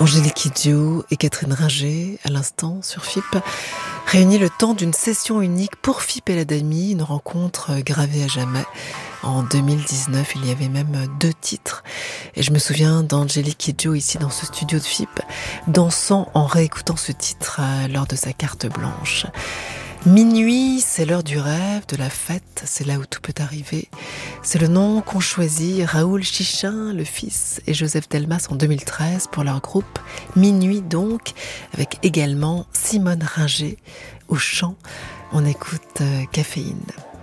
Angélique Kidjo et Catherine Ringer, à l'instant, sur FIP, réunis le temps d'une session unique pour FIP et la Dami, une rencontre gravée à jamais. En 2019, il y avait même 2 titres. Et je me souviens d'Angélique Kidjo, ici dans ce studio de FIP, dansant en réécoutant ce titre lors de sa carte blanche. Minuit, c'est l'heure du rêve, de la fête, c'est là où tout peut arriver. C'est le nom qu'ont choisi Raoul Chichin, le fils, et Joseph Delmas en 2013 pour leur groupe Minuit donc, avec également Simone Ringer au chant. On écoute Caféine.